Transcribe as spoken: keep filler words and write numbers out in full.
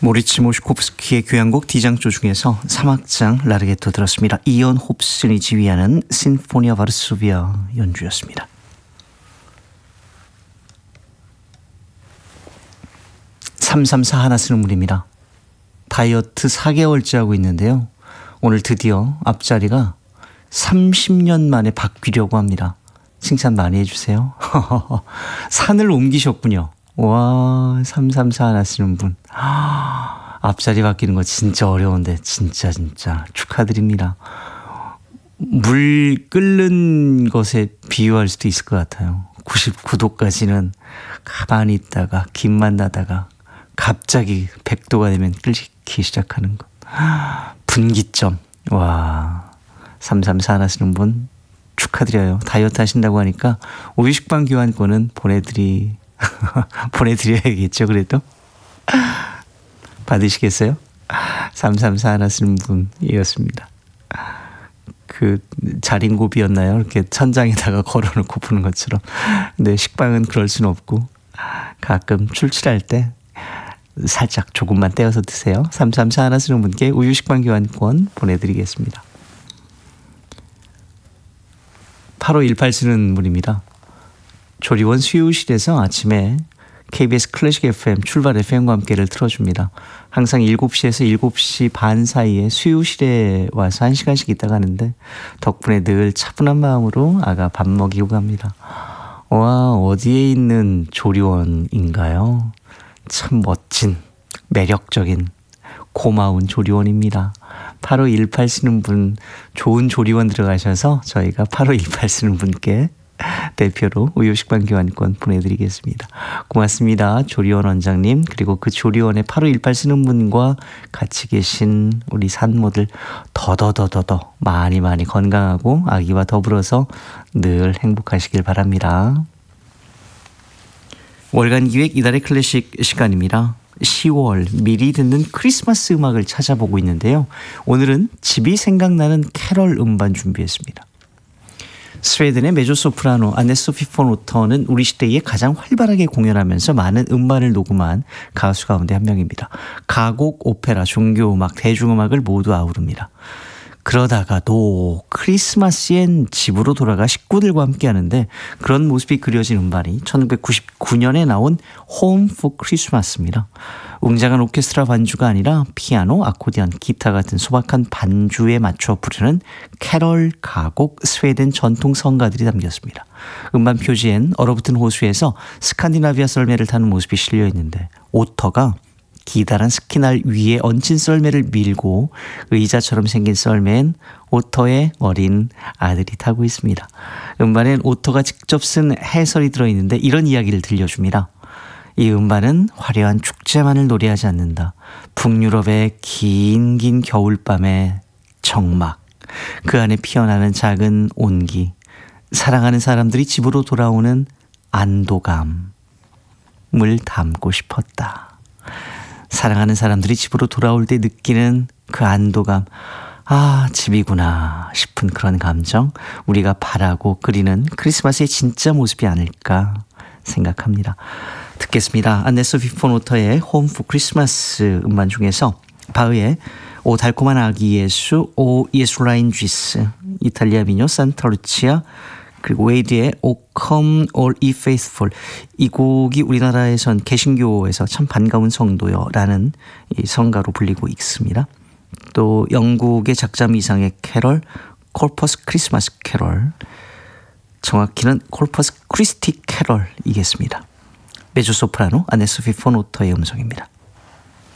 모리츠 모시코프스키의 교향곡 D장조 중에서 삼 악장 라르게토 들었습니다. 이언 홉슨이 지휘하는 신포니아 바르소비아 연주였습니다. 삼삼사 하나 쓰는 분입니다. 다이어트 사 개월째 하고 있는데요. 오늘 드디어 앞자리가 삼십 년 만에 바뀌려고 합니다. 칭찬 많이 해주세요. 산을 옮기셨군요. 와, 삼삼사 하나 쓰는 분. 앞자리 바뀌는 거 진짜 어려운데 진짜 진짜 축하드립니다. 물 끓는 것에 비유할 수도 있을 것 같아요. 구십구 도까지는 가만히 있다가 김만 나다가 갑자기 백 도가 되면 끓기 시작하는 것. 분기점. 와, 삼삼사 하나 쓰는 분 축하드려요. 다이어트 하신다고 하니까 오유식빵 교환권은 보내드리 보내드려야겠죠. 그래도 받으시겠어요? 삼삼사 하나 쓰는 분이었습니다. 그 자린고비였나요? 이렇게 천장에다가 걸어놓고 푸는 것처럼. 근데 식빵은 그럴 수는 없고 가끔 출출할 때 살짝 조금만 떼어서 드세요. 삼삼사 하나 쓰는 분께 우유식빵 교환권 보내드리겠습니다. 팔오일팔 쓰는 분입니다. 조리원 수유실에서 아침에 케이비에스 클래식 에프엠 출발 에프엠과 함께를 틀어줍니다. 항상 일곱 시에서 일곱 시 반 사이에 수유실에 와서 한 시간씩 있다가 가는데 덕분에 늘 차분한 마음으로 아가 밥 먹이고 갑니다. 와, 어디에 있는 조리원인가요? 참 멋진, 매력적인, 고마운 조리원입니다. 팔오일팔 쓰는 분, 좋은 조리원 들어가셔서 저희가 팔오일팔 쓰는 분께 대표로 우유식빵 교환권 보내드리겠습니다. 고맙습니다. 조리원 원장님, 그리고 그 조리원에 팔오일팔 쓰는 분과 같이 계신 우리 산모들 더더더더더 많이 많이 건강하고 아기와 더불어서 늘 행복하시길 바랍니다. 월간 기획 이달의 클래식 시간입니다. 시월 미리 듣는 크리스마스 음악을 찾아보고 있는데요. 오늘은 집이 생각나는 캐럴 음반 준비했습니다. 스웨덴의 메조소프라노 아네소피 폰 오터는 우리 시대에 가장 활발하게 공연하면서 많은 음반을 녹음한 가수 가운데 한 명입니다. 가곡, 오페라, 종교음악, 대중음악을 모두 아우릅니다. 그러다가도 크리스마스엔 집으로 돌아가 식구들과 함께 하는데 그런 모습이 그려진 음반이 천구백구십구 년에 나온 Home for Christmas입니다. 웅장한 오케스트라 반주가 아니라 피아노, 아코디언, 기타 같은 소박한 반주에 맞춰 부르는 캐럴, 가곡, 스웨덴 전통 성가들이 담겼습니다. 음반 표지엔 얼어붙은 호수에서 스칸디나비아 썰매를 타는 모습이 실려 있는데 오터가 기다란 스키날 위에 얹힌 썰매를 밀고 의자처럼 생긴 썰매엔 오터의 어린 아들이 타고 있습니다. 음반엔 오터가 직접 쓴 해설이 들어있는데 이런 이야기를 들려줍니다. 이 음반은 화려한 축제만을 노래하지 않는다. 북유럽의 긴 긴 겨울밤의 정막, 그 안에 피어나는 작은 온기, 사랑하는 사람들이 집으로 돌아오는 안도감을 담고 싶었다. 사랑하는 사람들이 집으로 돌아올 때 느끼는 그 안도감, 아, 집이구나 싶은 그런 감정, 우리가 바라고 그리는 크리스마스의 진짜 모습이 아닐까 생각합니다. 듣겠습니다. 안네소피 폰 오터의 홈 포 크리스마스 음반 중에서 바흐의 오 달콤한 아기 예수, 오 예술라인 쥐스, 이탈리아 민요 산타루치아, 그리고 웨이드의 O Come All Ye Faithful, 이 곡이 우리나라에선 개신교에서 참 반가운 성도요 라는 이 성가로 불리고 있습니다. 또 영국의 작자미상의 캐럴, 콜퍼스 크리스마스 캐럴, 정확히는 콜퍼스 크리스티 캐럴이겠습니다. 메조소프라노 아네소피 폰 오터의 음성입니다.